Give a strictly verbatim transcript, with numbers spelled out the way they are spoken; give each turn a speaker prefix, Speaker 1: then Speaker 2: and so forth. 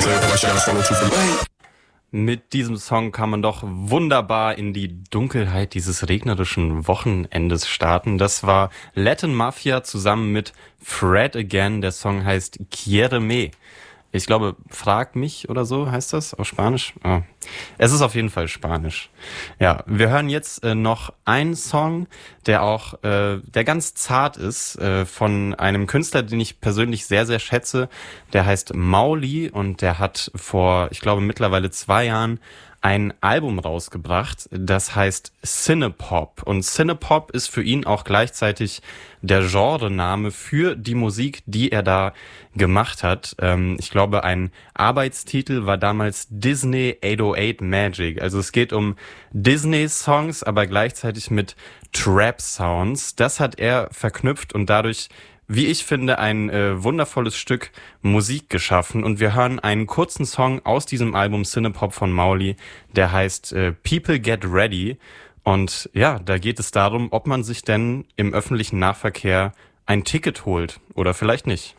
Speaker 1: Mit diesem Song kann man doch wunderbar in die Dunkelheit dieses regnerischen Wochenendes starten. Das war Latin Mafia zusammen mit Fred Again. Der Song heißt Quiéreme. Ich glaube, frag mich oder so heißt das auf Spanisch. Ah. Es ist auf jeden Fall Spanisch. Ja, wir hören jetzt äh, noch einen Song, der auch, äh, der ganz zart ist, äh, von einem Künstler, den ich persönlich sehr, sehr schätze. Der heißt Mauli und der hat vor, ich glaube, mittlerweile zwei Jahren ein Album rausgebracht, das heißt Cinepop. Und Cinepop ist für ihn auch gleichzeitig der Genrename für die Musik, die er da gemacht hat. Ähm, ich glaube, ein Arbeitstitel war damals Disney achthundertacht Magic. Also es geht um Disney-Songs, aber gleichzeitig mit Trap-Sounds. Das hat er verknüpft und dadurch, wie ich finde, ein äh, wundervolles Stück Musik geschaffen. Und wir hören einen kurzen Song aus diesem Album Cinepop von Mauli, der heißt äh, People Get Ready. Und ja, da geht es darum, ob man sich denn im öffentlichen Nahverkehr ein Ticket holt oder vielleicht nicht.